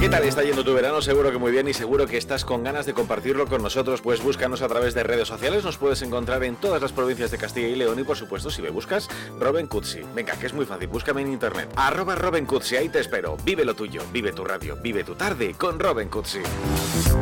¿Qué tal está yendo tu verano? Seguro que muy bien y seguro que estás con ganas de compartirlo con nosotros. Pues búscanos a través de redes sociales, nos puedes encontrar en todas las provincias de Castilla y León y por supuesto si me buscas, Robin Cutsi. Venga, que es muy fácil, búscame en internet. @Robin Cutsi, ahí te espero. Vive lo tuyo, vive tu radio, vive tu tarde con Robin Cutsi.